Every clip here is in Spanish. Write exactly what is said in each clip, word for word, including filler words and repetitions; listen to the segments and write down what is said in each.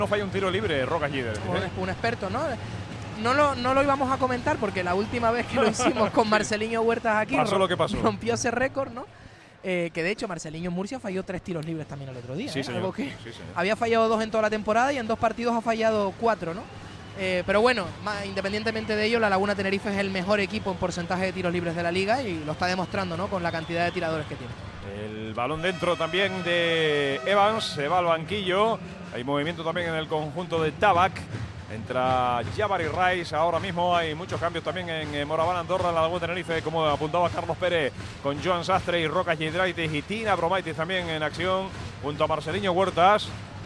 No falla un tiro libre, Roca Gider. Un, un experto, ¿no? No lo, no lo íbamos a comentar porque la última vez que lo hicimos con Marceliño Huertas aquí pasó lo que pasó. rompió ese récord, ¿no? Eh, que de hecho Marceliño Murcia falló tres tiros libres también el otro día. Sí, ¿eh? señor. Algo que Sí, señor. había fallado dos en toda la temporada y en dos partidos ha fallado cuatro, ¿no? Eh, pero bueno, más, independientemente de ello, la Laguna Tenerife es el mejor equipo en porcentaje de tiros libres de la liga y lo está demostrando, ¿no? Con la cantidad de tiradores que tiene. El balón dentro también de Evans, se va al banquillo. Hay movimiento también en el conjunto de Tabac. Entra Jabari Rice, ahora mismo hay muchos cambios también en Moraván Andorra, en la Laguna Tenerife, como apuntaba Carlos Pérez, con Joan Sastre y Roca Gidraitis y Tina Bromaitis también en acción, junto a Marceliño Huertas,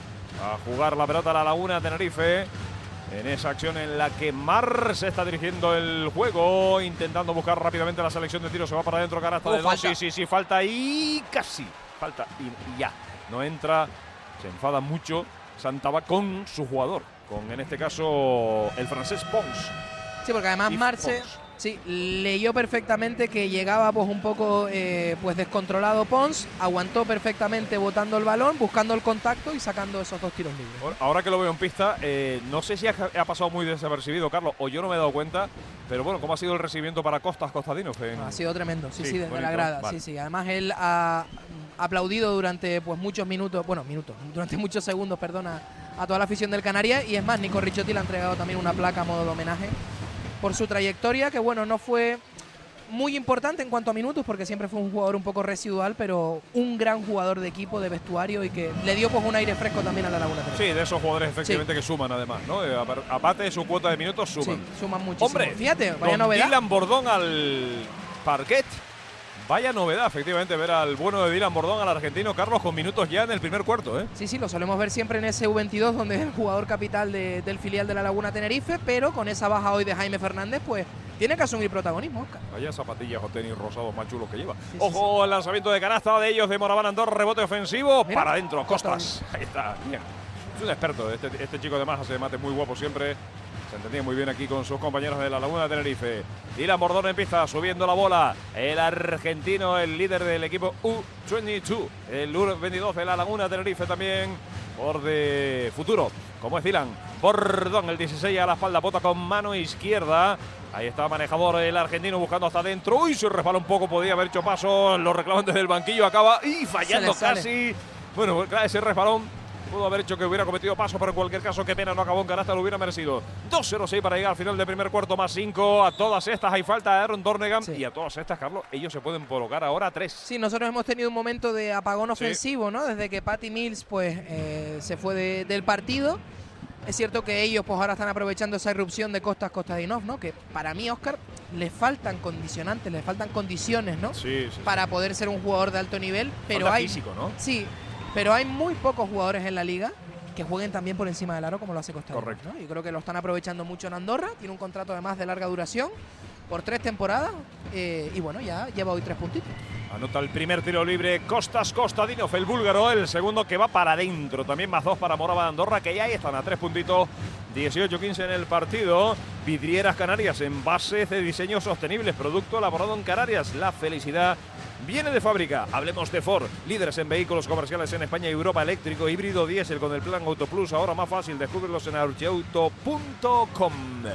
a jugar la pelota a la Laguna Tenerife, en esa acción en la que Mar se está dirigiendo el juego, intentando buscar rápidamente la selección de tiros, se va para adentro, canasta Oh, de dos, falta. sí, sí, sí, falta y casi, falta y, y ya, no entra, se enfada mucho Santaba con su jugador, con en este caso el francés Pons. Sí, porque además Y Marce Pons. sí, leyó perfectamente que llegaba pues un poco eh, pues descontrolado Pons, aguantó perfectamente botando el balón, buscando el contacto y sacando esos dos tiros libres. Ahora- Ahora que lo veo en pista, eh, no sé si ha, ha pasado muy desapercibido, Carlos, o yo no me he dado cuenta, pero bueno, ¿cómo ha sido el recibimiento para Costas Costadinos? En... Ha sido tremendo, sí, Sí, sí, desde bonito, la grada, vale. sí, sí. Además él ha aplaudido durante pues muchos minutos, bueno, minutos, durante muchos segundos, perdona, a toda la afición del Canarias y es más, Nico Ricciotti le ha entregado también una placa a modo de homenaje por su trayectoria, que bueno, no fue muy importante en cuanto a minutos porque siempre fue un jugador un poco residual, pero un gran jugador de equipo, de vestuario y que le dio pues un aire fresco también a la Laguna Tenerife. Sí, de esos jugadores efectivamente que suman además, ¿no? Eh, apar- Aparte de su cuota de minutos, suman. Sí, suman muchísimo. Hombre, Fíjate, vaya con novedad. Dylan Bordón al parquet. Vaya novedad, efectivamente, ver al bueno de Dylan Bordón, al argentino, Carlos, con minutos ya en el primer cuarto, ¿eh? Sí, sí, lo solemos ver siempre en ese U veintidós, donde es el jugador capital de- del filial de la Laguna Tenerife, pero con esa baja hoy de Jaime Fernández, pues tiene que asumir protagonismo, Oscar. Vaya zapatillas o tenis rosados más chulos que lleva. sí, Ojo, el lanzamiento de canasta de ellos de Moraván Andorra, rebote ofensivo, Mira, para adentro, Costa Costas. Ahí está, bien. Es un experto, este, este chico además hace mate muy guapo siempre. Se entendía muy bien aquí con sus compañeros de la Laguna de Tenerife. Dylan Bordón empieza subiendo la bola. El argentino, el líder del equipo U veintidós. El U veintidós de la Laguna de Tenerife también. Por de futuro, como es Dylan Bordón, el dieciséis a la espalda, bota con mano izquierda. Ahí está manejador el argentino buscando hasta adentro. Uy, se resbala un poco, podía haber hecho paso. Lo reclaman desde el banquillo, acaba y fallando Se le sale. casi. Bueno, claro, ese resbalón pudo haber hecho que hubiera cometido paso, pero en cualquier caso, qué pena, no acabó en canasta, lo hubiera merecido. dos cero seis para llegar al final del primer cuarto, más cinco. A todas estas hay falta de Aaron Dornegan. Sí. Y a todas estas, Carlos, ellos se pueden colocar ahora a tres. Sí, nosotros hemos tenido un momento de apagón Sí. ofensivo, ¿no? Desde que Patty Mills pues eh, se fue de- del partido. Es cierto que ellos pues ahora están aprovechando esa irrupción de Costas Kostadinov, ¿no? Que para mí, Oscar, les faltan condicionantes, les faltan condiciones, ¿no? Sí, sí. Para poder ser un jugador de alto nivel, pero Falta hay físico, ¿no? sí, pero hay muy pocos jugadores en la liga que jueguen también por encima del aro como lo hace Costa Rica. Correcto. ¿no? Yo creo que lo están aprovechando mucho en Andorra. Tiene un contrato además de larga duración por tres temporadas eh, y bueno, ya lleva hoy tres puntitos. Anota el primer tiro libre Costas Kostadinov, el búlgaro, el segundo que va para adentro. También más dos para Moraván Andorra, que ya ahí están a tres puntitos. dieciocho quince en el partido. Vidrieras Canarias, envases de diseño sostenibles, producto elaborado en Canarias. La felicidad viene de fábrica. Hablemos de Ford, líderes en vehículos comerciales en España y Europa, eléctrico, híbrido, diésel con el plan Auto Plus. Ahora más fácil, descúbrelos en archiauto punto com.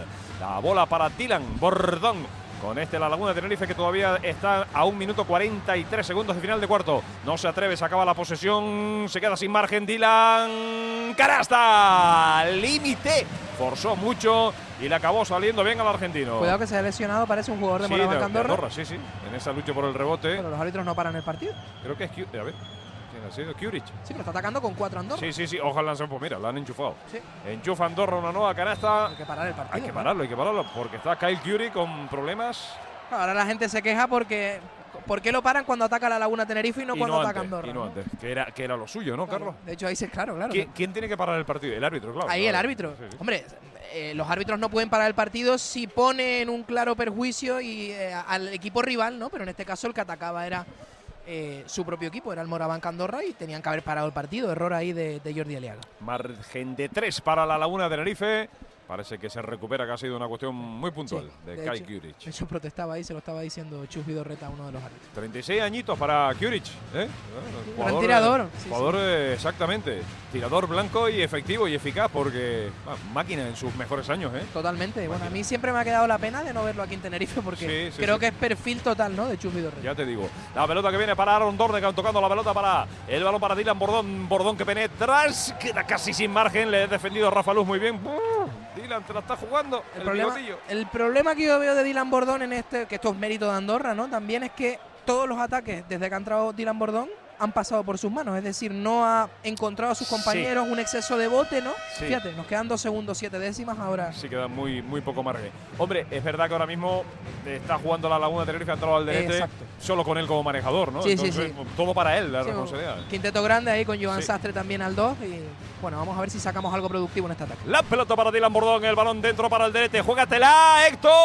La bola para Dylan Bordón. Con este la Laguna de Tenerife, que todavía está a un minuto cuarenta y tres segundos de final de cuarto. No se atreve, se acaba la posesión, se queda sin margen Dylan. ¡Canasta! Límite. Forzó mucho y le acabó saliendo bien al argentino. Cuidado que se ha lesionado, parece un jugador de Sí, Moraván de- de Andorra, Andorra, sí, sí. En esa lucha por el rebote. pero los árbitros no paran el partido. Creo que es Cu- a ver, ¿quién ha sido? Kurich. Sí, pero está atacando con cuatro Andorra. Sí, sí, sí. Ojalá lanzan, pues mira, la han enchufado. Sí. Enchufa Andorra una nueva canasta. Hay que parar el partido. Hay que ¿no? pararlo, hay que pararlo, porque está Kyle Curry con problemas. Ahora la gente se queja porque ¿por qué lo paran cuando ataca la Laguna Tenerife y no Y cuando no ataca antes, Andorra? y no ¿no? antes, que era, que era lo suyo, ¿no, Claro. Carlos? De hecho, ahí se claro, claro. ¿Quién, quién tiene que parar el partido? El árbitro, claro. Ahí claro. el árbitro. Sí, sí. Hombre, eh, los árbitros no pueden parar el partido si pone en un claro perjuicio y, eh, al equipo rival, ¿no? Pero en este caso el que atacaba era eh, su propio equipo, era el Moraván Andorra y tenían que haber parado el partido. Error ahí de, de Jordi Aliaga. Margen de tres para la Laguna de Tenerife. Parece que se recupera, que ha sido una cuestión muy puntual Sí, de, de Kai hecho, Kuric. De hecho, protestaba ahí, se lo estaba diciendo Chus Vidorreta, uno de los árbitros. treinta y seis añitos para Kuric, ¿eh? Bueno, Gran tirador. Sí, jugador, sí. eh, exactamente. Tirador blanco y efectivo y eficaz, porque ah, máquina en sus mejores años, ¿eh? Totalmente. Bueno, a mí siempre me ha quedado la pena de no verlo aquí en Tenerife, porque Sí, sí, creo sí. que es perfil total, ¿no? De Chus Vidorreta. Ya te digo. La pelota que viene para Aaron Dornegan, tocando la pelota para el balón para Dylan Bordón. Bordón que penetra, queda casi sin margen. Le he defendido a Rafa Luz muy bien. Dylan te la está jugando. El, El, problema, bigotillo. el problema que yo veo de Dylan Bordón en este, que esto es mérito de Andorra, ¿no? También es que todos los ataques desde que ha entrado Dylan Bordón han pasado por sus manos, es decir, no ha encontrado a sus compañeros sí. un exceso de bote, ¿no? Sí. Fíjate, nos quedan dos segundos, siete décimas ahora. Sí, queda muy, muy poco margen. Hombre, es verdad que ahora mismo está jugando la Laguna Tenerife, ha entrado al Alderete Exacto. solo con él como manejador, ¿no? Sí, Entonces, sí, sí. todo para él, la Sí, responsabilidad. Quinteto grande ahí con Joan Sí. Sastre también al dos y bueno, vamos a ver si sacamos algo productivo en este ataque. La pelota para Dylan Bordón, el balón dentro para Alderete. Juégatela,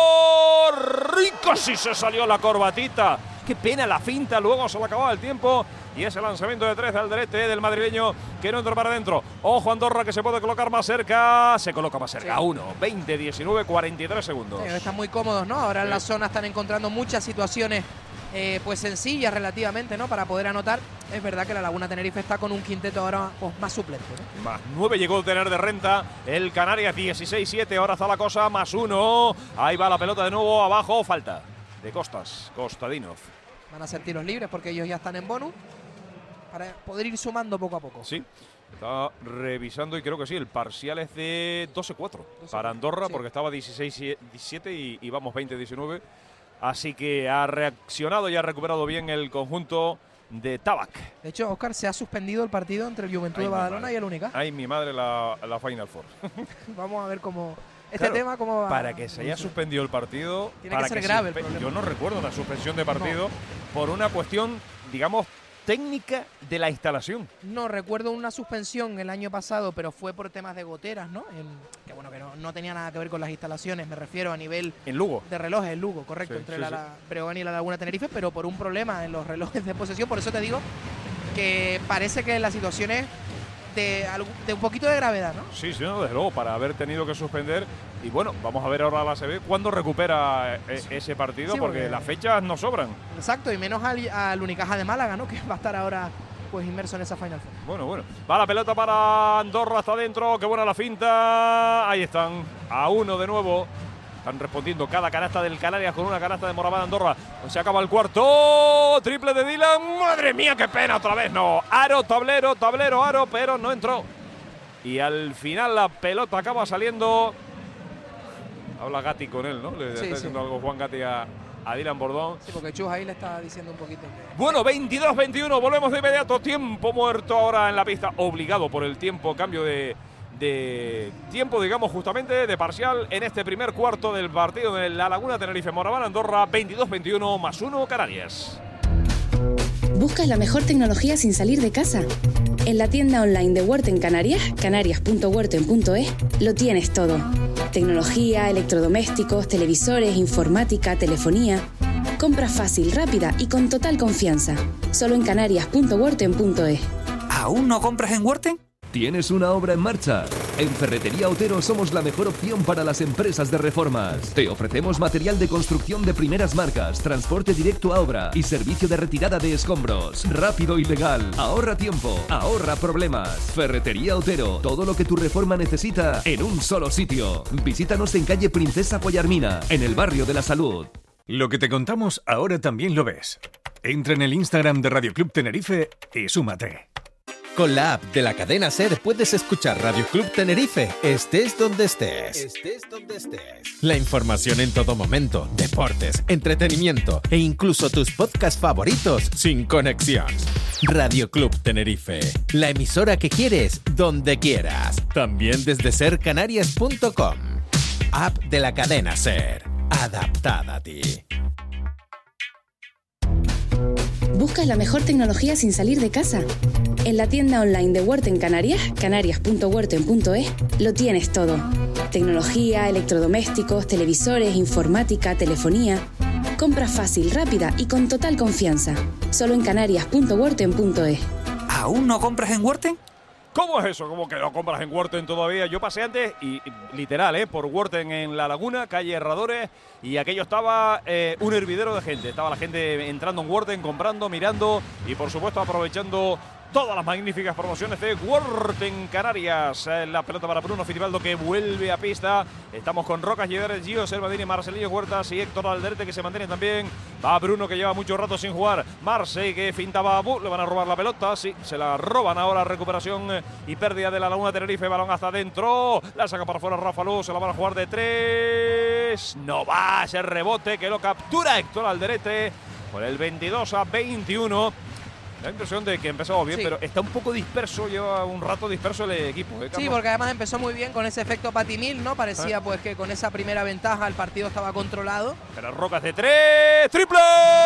Héctor. Rico, sí se salió la corbatita. Qué pena la finta, luego se le acababa el tiempo. Y ese lanzamiento de tres de Alderete del madrileño que no entra para adentro. Ojo Andorra que se puede colocar más cerca. Se coloca más cerca. Sí. uno, veinte, diecinueve, cuarenta y tres segundos. Sí, están muy cómodos, ¿no? Ahora en Sí. la zona están encontrando muchas situaciones eh, pues sencillas relativamente, ¿no? Para poder anotar. Es verdad que la Laguna Tenerife está con un quinteto ahora pues, más suplente, ¿no? Más nueve llegó a tener de renta el Canarias, dieciséis siete. Ahora está la cosa, más uno. Ahí va la pelota de nuevo, abajo, falta de Costas, Kostadinov. Van a ser tiros libres porque ellos ya están en bonus para poder ir sumando poco a poco. Sí, estaba revisando y creo que sí, el parcial es de doce cuatro para Andorra, sí. porque estaba dieciséis diecisiete y, y vamos veinte diecinueve. Así que ha reaccionado y ha recuperado bien el conjunto de Tabac. De hecho, Óscar, se ha suspendido el partido entre el Juventud Ay, de mi Badalona madre. y el Unicaja. Ay, mi madre, la, la Final Four. Vamos a ver cómo este Claro, tema cómo va. Para que se haya suspendido el partido, Tiene para que ser grave el suspe- problema. yo no recuerdo una suspensión de partido por una cuestión, digamos, técnica de la instalación. No, recuerdo una suspensión el año pasado, pero fue por temas de goteras, ¿no? En- que bueno, que no, no tenía nada que ver con las instalaciones, me refiero a nivel En Lugo. de relojes, el Lugo, correcto, Sí, entre sí, la, sí. la Breogán y la Laguna Tenerife, pero por un problema en los relojes de posesión. Por eso te digo que parece que la situación es de, algo- de un poquito de gravedad, ¿no? Sí, sí, no, desde luego, para haber tenido que suspender. Y bueno, vamos a ver ahora la A C B cuándo recupera eh, ese partido, Sí, porque, porque- las fechas no sobran. Exacto, y menos al, al Unicaja de Málaga, ¿no? Que va a estar ahora pues inmerso en esa Final Four. Bueno, bueno. Va la pelota para Andorra, hasta adentro. Qué buena la finta. Ahí están, a uno de nuevo. Están respondiendo cada canasta del Canarias con una canasta de Moraván Andorra. Se acaba el cuarto. Triple de Dylan. Madre mía, qué pena, otra vez no. Aro, tablero, tablero, aro, pero no entró. Y al final la pelota acaba saliendo. Habla Gatti con él, ¿no? Le Sí, está sí. diciendo algo Juan Gatti a, a Dylan Bordón. Sí, porque Chus ahí le está diciendo un poquito que... Bueno, veintidós veintiuno, volvemos de inmediato. Tiempo muerto ahora en la pista, obligado por el tiempo, cambio de, de tiempo, digamos, justamente de parcial en este primer cuarto del partido de la Laguna Tenerife Moraván Andorra, veintidós veintiuno más uno Canarias. ¿Buscas la mejor tecnología sin salir de casa? En la tienda online de Worten Canarias, canarias punto worten punto es, lo tienes todo. Tecnología, electrodomésticos, televisores, informática, telefonía. Compra fácil, rápida y con total confianza. Solo en canarias punto worten punto es. ¿Aún no compras en Worten? ¿Tienes una obra en marcha? En Ferretería Otero somos la mejor opción para las empresas de reformas. Te ofrecemos material de construcción de primeras marcas, transporte directo a obra y servicio de retirada de escombros. Rápido y legal. Ahorra tiempo, ahorra problemas. Ferretería Otero. Todo lo que tu reforma necesita en un solo sitio. Visítanos en calle Princesa Pollarmina, en el barrio de la Salud. Lo que te contamos ahora también lo ves. Entra en el Instagram de Radio Club Tenerife y súmate. Con la app de la cadena SER puedes escuchar Radio Club Tenerife, estés donde estés. Estés donde estés. La información en todo momento, deportes, entretenimiento e incluso tus podcasts favoritos sin conexión. Radio Club Tenerife, la emisora que quieres donde quieras. También desde ser canarias punto com. App de la cadena SER, adaptada a ti. ¿Buscas la mejor tecnología sin salir de casa? En la tienda online de Worten Canarias, canarias punto worten punto es, lo tienes todo. Tecnología, electrodomésticos, televisores, informática, telefonía. Compra fácil, rápida y con total confianza. Solo en canarias punto worten punto es. ¿Aún no compras en Worten? ¿Cómo es eso? ¿Cómo que lo compras en Worten todavía? Yo pasé antes, y, y literal, ¿eh? por Worten en La Laguna, calle Herradores, y aquello estaba eh, un hervidero de gente. Estaba la gente entrando en Worten, comprando, mirando y, por supuesto, aprovechando todas las magníficas promociones de Worten Canarias. Eh, la pelota para Bruno Fittipaldo, que vuelve a pista. Estamos con Rocas, Lleveres, Gio Servadini, Marcelino Huertas y Héctor Alderete, que se mantienen también. Va Bruno, que lleva mucho rato sin jugar. Marce, que fintaba a Bu. Le van a robar la pelota. Sí, se la roban ahora. Recuperación y pérdida de la Laguna Tenerife. Balón hasta adentro. La saca para afuera Rafa Luz. Se la van a jugar de tres. No va ese rebote que lo captura Héctor Alderete por el veintidós a veintiuno. Da la impresión de que empezó bien, sí, pero está un poco disperso, lleva un rato disperso el equipo, ¿eh, sí, porque además empezó muy bien con ese efecto Patimil, ¿no? Parecía ¿Eh? pues que con esa primera ventaja el partido estaba controlado. Pero Rocas de tres, ¡triple!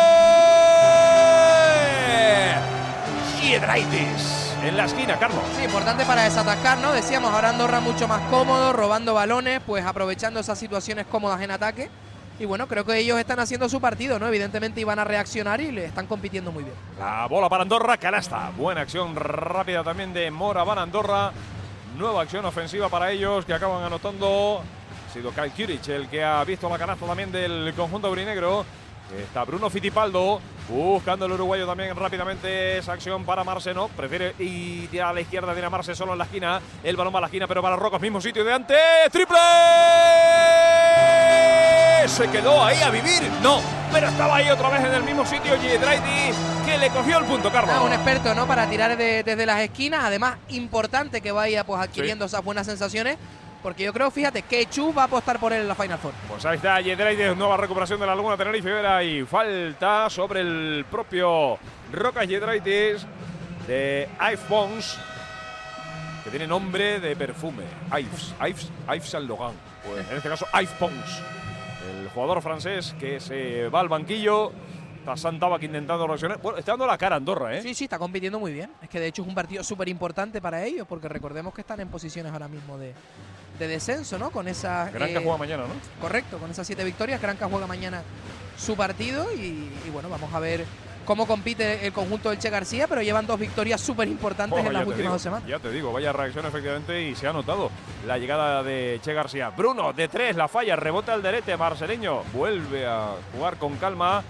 Giedraitis en la esquina, Carlos. Sí, importante para desatascar, ¿no? Decíamos, ahora Andorra mucho más cómodo, robando balones, pues aprovechando esas situaciones cómodas en ataque. Y bueno, creo que ellos están haciendo su partido, ¿no? Evidentemente iban a reaccionar y le están compitiendo muy bien. La bola para Andorra, canasta. Buena acción rápida también de Mora para Andorra. Nueva acción ofensiva para ellos, que acaban anotando. Ha sido Kyle Kuric el que ha visto la canasta también del conjunto aurinegro. Está Bruno Fittipaldo buscando el uruguayo también rápidamente. Esa acción para Marce, no, prefiere ir a la izquierda, tiene a Marce solo en la esquina. El balón va a la esquina, pero para Rocas, mismo sitio de antes. ¡Triple! Se quedó ahí a vivir, no, pero estaba ahí otra vez en el mismo sitio Giedraitis, que le cogió el punto, Carlos. Ah, un experto, ¿no? Para tirar de, desde las esquinas. Además, importante que vaya pues adquiriendo sí. esas buenas sensaciones. Porque yo creo, fíjate, que Chu va a apostar por él en la Final Four. Pues ahí está Giedraitis, nueva recuperación de la Laguna Tenerife. Y falta sobre el propio Rocas Giedraitis de Yves Pons, que tiene nombre de perfume. Yves, Yves, Yves Saint Laurent. Pues en este caso, Yves Pons, el jugador francés que se va al banquillo. Está Santabak intentando reaccionar. Bueno, está dando la cara a Andorra, ¿eh? Sí, sí, está compitiendo muy bien. Es que de hecho es un partido súper importante para ellos, porque recordemos que están en posiciones ahora mismo de, de descenso, ¿no? Con esa. Granca eh, juega mañana, ¿no? Correcto, con esas siete victorias. Granca juega mañana su partido y, y bueno, vamos a ver cómo compite el conjunto del Che García, pero llevan dos victorias súper importantes oh, en las últimas digo, dos semanas. Ya te digo, vaya reacción efectivamente, y se ha notado la llegada de Che García. Bruno, de tres, la falla, rebota al derete, marceleño, vuelve a jugar con calma.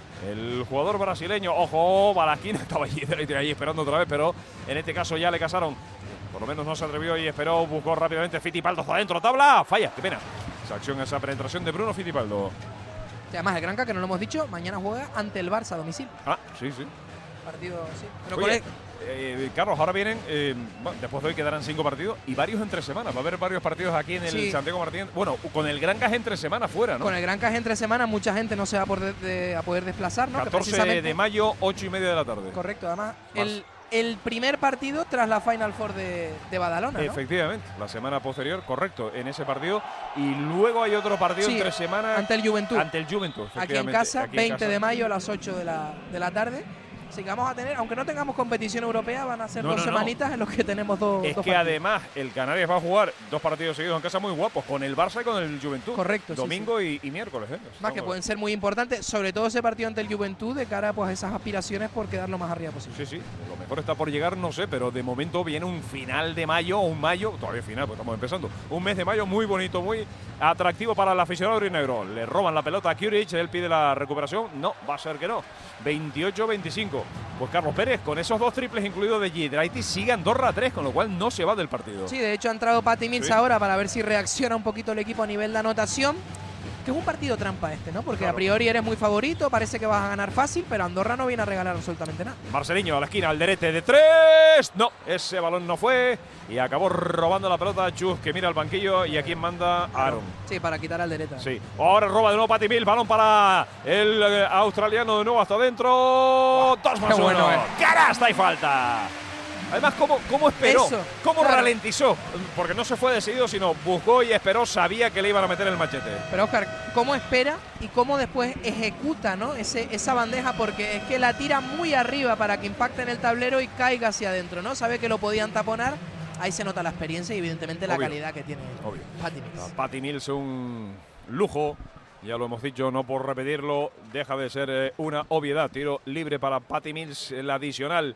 El jugador brasileño, ojo, va a la esquina, estaba allí, ahí esperando otra vez, pero en este caso ya le casaron. Por lo menos no se atrevió y esperó, buscó rápidamente Fittipaldo hacia adentro, tabla, falla, qué pena. Esa acción, esa penetración de Bruno Fittipaldo. Además, el Granca, que no lo hemos dicho, mañana juega ante el Barça a domicilio. Ah, sí, sí. Partido, sí. Pero Oye, eh, Carlos, ahora vienen, eh, bueno, después de hoy quedarán cinco partidos y varios entre semanas. Va a haber varios partidos aquí en el sí. Santiago Martín. Bueno, con el Granca es entre semana fuera, ¿no? Con el Granca es entre semana, mucha gente no se va a poder, de, a poder desplazar, ¿no? catorce de mayo, ocho y media de la tarde. Correcto, además, el, el primer partido tras la Final Four de, de Badalona, ¿no? Efectivamente, la semana posterior, correcto, en ese partido. Y luego hay otro partido sí, entre semanas. Ante el Juventud. Ante el Juventud, Aquí en casa, aquí veinte en casa. de mayo a las ocho de la, de la tarde. Así que vamos a tener, aunque no tengamos competición europea, van a ser no, dos no, semanitas no. en los que tenemos dos. Es dos que partidos. Además el Canarias va a jugar dos partidos seguidos en casa muy guapos, con el Barça y con el Juventud. Correcto. Domingo sí, sí. Y, y miércoles. ¿eh? Más Vamos que pueden ser muy importantes, sobre todo ese partido ante el Juventud, de cara pues, a esas aspiraciones por quedar lo más arriba posible. Sí, sí. Lo mejor está por llegar, no sé, pero de momento viene un final de mayo, un mayo, todavía final, pues estamos empezando. Un mes de mayo muy bonito, muy atractivo para el aficionado aurinegro. Le roban la pelota a Kuric, él pide la recuperación. No, va a ser que no. veintiocho veinticinco. Pues Carlos Pérez, con esos dos triples incluidos de Giedraitis, sigue Andorra a tres, con lo cual no se va del partido. Sí, de hecho ha entrado Patty Mills sí. ahora para ver si reacciona un poquito el equipo a nivel de anotación. Que es un partido trampa este, ¿no? Porque claro. a priori eres muy favorito, parece que vas a ganar fácil, pero Andorra no viene a regalar absolutamente nada. Marceliño a la esquina, al derete de tres. No, ese balón no fue. Y acabó robando la pelota Chus, que mira al banquillo. Y a quién manda Aaron. Sí, para quitar al dereta. Sí. Ahora roba de nuevo Patty Mills. Balón para el eh, australiano de nuevo hasta adentro. Oh, Dos más uno. Bueno, eh. ¡Canasta y falta! Además, ¿cómo, cómo esperó? Eso, ¿Cómo claro. ralentizó? Porque no se fue decidido, sino buscó y esperó, sabía que le iban a meter el machete. Pero, Oscar, ¿cómo espera y cómo después ejecuta, ¿no? Ese, esa bandeja? Porque es que la tira muy arriba para que impacte en el tablero y caiga hacia adentro, ¿no? Sabe que lo podían taponar. Ahí se nota la experiencia y, evidentemente, la Obvio. calidad que tiene Obvio. Patty Mills. Patty Mills, un lujo. Ya lo hemos dicho, no por repetirlo, deja de ser eh, una obviedad. Tiro libre para Patty Mills, el adicional.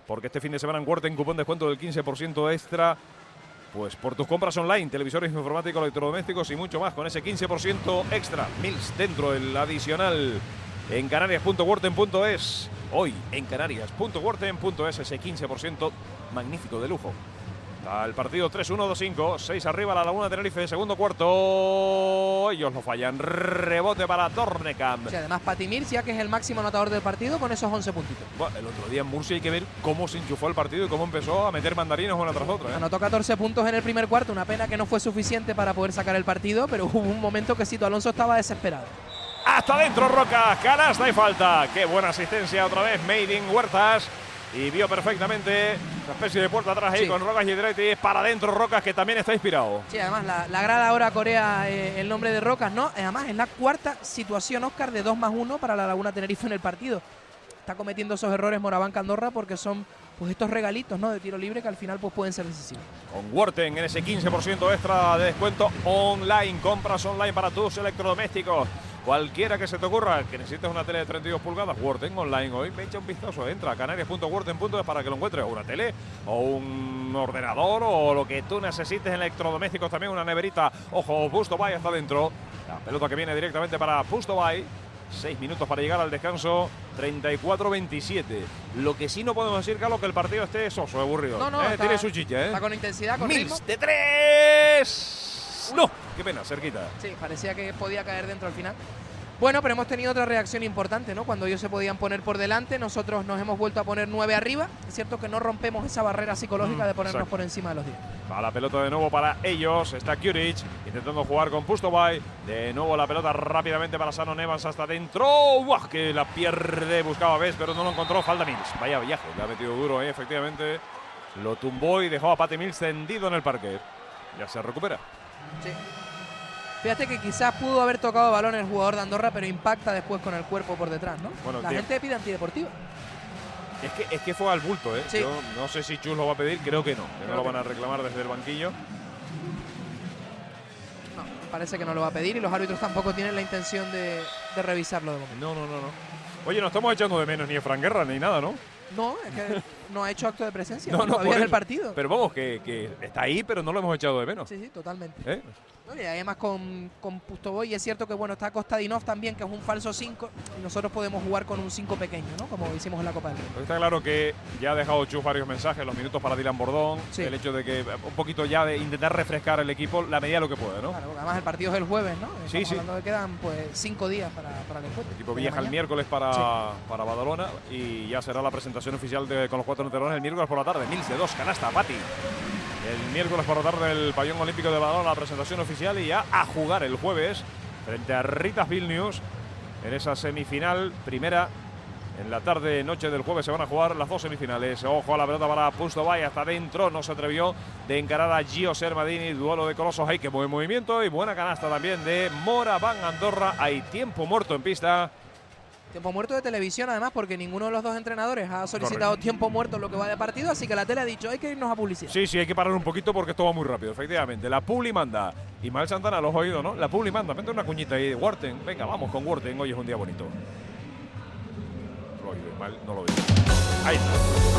porque este fin de semana en Worten cupón descuento del quince por ciento extra. Pues por tus compras online, televisores informáticos, electrodomésticos y mucho más, con ese quince por ciento extra. Mills dentro del adicional en canarias punto worten punto es. Hoy en canarias punto worten punto es, ese quince por ciento magnífico de lujo. Está el partido tres uno dos cinco, seis arriba la Laguna Tenerife, segundo cuarto. Ellos lo fallan. Rebote para Tornecamp. Sí, además Pati Mircia, que es el máximo anotador del partido, con esos once puntitos. Bueno, el otro día en Murcia hay que ver cómo se enchufó el partido y cómo empezó a meter mandarinas una tras otra. ¿eh? Anotó catorce puntos en el primer cuarto, una pena que no fue suficiente para poder sacar el partido, pero hubo un momento que Sito Alonso estaba desesperado. Hasta adentro Rocas, canasta y falta. Qué buena asistencia otra vez, Made in Huertas. Y vio perfectamente una especie de puerta atrás ahí, sí, con Rocas y Dreti. Para adentro Rocas, que también está inspirado. Sí, además la, la grada ahora corea eh, el nombre de Rocas, ¿no? Además es la cuarta situación, Óscar, de dos más uno para la Laguna Tenerife en el partido. Está cometiendo esos errores Moraván Candorra porque son pues estos regalitos, ¿no?, de tiro libre que al final pues pueden ser decisivos. Con Worten en ese quince por ciento extra de descuento online. Compras online para tus electrodomésticos. Cualquiera que se te ocurra, que necesites una tele de treinta y dos pulgadas, Worten online. Hoy me echa un vistazo, entra a canarias punto worten punto es para que lo encuentres. O una tele, o un ordenador, o lo que tú necesites en electrodomésticos, también una neverita. Ojo, Pusto Bay hasta adentro. La pelota que viene directamente para Pusto Bay. Seis minutos para llegar al descanso, treinta y cuatro veintisiete. Lo que sí no podemos decir, Carlos, que el partido esté soso, aburrido. No, no, eh, está, tiene su chicha, ¿eh? Está con intensidad, con Mills ritmo. de tres. No, qué pena, cerquita. Sí, parecía que podía caer dentro al final. Bueno, pero hemos tenido otra reacción importante, ¿no? Cuando ellos se podían poner por delante, nosotros nos hemos vuelto a poner nueve arriba. Es cierto que no rompemos esa barrera psicológica mm, de ponernos exacto. por encima de los diez. Va la pelota de nuevo para ellos. Está Kuric intentando jugar con Pustobay. De nuevo la pelota rápidamente para Shannon Evans hasta adentro. ¡Uah! Que la pierde, buscaba Bess, pero no lo encontró. Falta Mills. Vaya viaje, le ha metido duro, ¿eh? Efectivamente. Lo tumbó y dejó a Patty Mills tendido en el parque. Ya se recupera. Sí. Fíjate que quizás pudo haber tocado balón el jugador de Andorra, pero impacta después con el cuerpo por detrás, ¿no? Bueno, la tío. gente pide antideportiva. Es que, es que fue al bulto, ¿eh? Sí. Yo no sé si Chus lo va a pedir, creo que no. Que no lo van a reclamar desde el banquillo. No, parece que no lo va a pedir y los árbitros tampoco tienen la intención de, de revisarlo de momento. No, no, no, no. Oye, no estamos echando de menos ni a Fran Guerra ni nada, ¿no? No, es que no ha hecho acto de presencia no, no, todavía en el partido. Pero vamos, que, que está ahí, pero no lo hemos echado de menos. Sí, sí, totalmente. ¿Eh? Y además con, con Pustoboy es cierto que bueno, está Kostadinov también, que es un falso cinco, y nosotros podemos jugar con un cinco pequeño, ¿no? Como hicimos en la Copa del Rey. Pues está claro que ya ha dejado Chus varios mensajes, los minutos para Dylan Bordón, sí. el hecho de que un poquito ya de intentar refrescar el equipo la medida de lo que puede, ¿no? Claro, porque además el partido es el jueves, ¿no? Estamos sí, sí. hablando de que quedan pues cinco días para, para el encuentro. El equipo viaja el miércoles para, sí. para Badalona y ya será la presentación oficial de, con los cuatro neterones el miércoles por la tarde. Mills de dos, canasta, Pati. El miércoles por la tarde el pabellón olímpico de Badalona, la presentación oficial, y ya a jugar el jueves frente a Ritas Vilnius en esa semifinal primera. En la tarde, noche del jueves se van a jugar las dos semifinales. Ojo a la pelota para Pustobay hasta adentro. No se atrevió de encarar a Gio Sermadini. Duelo de colosos. Hay que buen movimiento y buena canasta también de Moraván Andorra. Hay tiempo muerto en pista. Tiempo muerto de televisión, además, porque ninguno de los dos entrenadores ha solicitado Correcto. tiempo muerto en lo que va de partido, así que la tele ha dicho, hay que irnos a publicidad. Sí, sí, hay que parar un poquito porque esto va muy rápido, efectivamente. La Publi manda. Ismael Santana, los oídos, ¿no? La Publi manda. Mete una cuñita ahí de Worten. Venga, vamos con Worten. Hoy es un día bonito. Lo oído, Ismael, no lo oído. Ahí está.